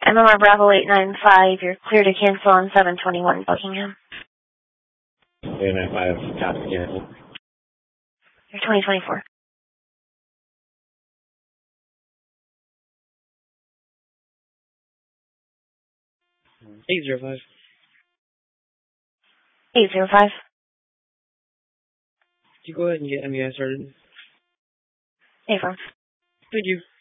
MMR Bravo 895, you're clear to cancel on 721 Buckingham. 895, copy cancel. You're 2024. 805. 805. You go ahead and get MEI started. Hey, from. Thank you.